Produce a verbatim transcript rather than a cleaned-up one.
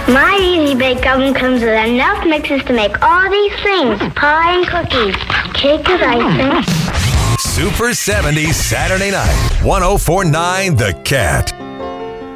My Easy Bake Oven comes with enough mixes to make all these things. Pie and cookies, cake with icing. Super seventies Saturday night, one oh four point nine The Cat.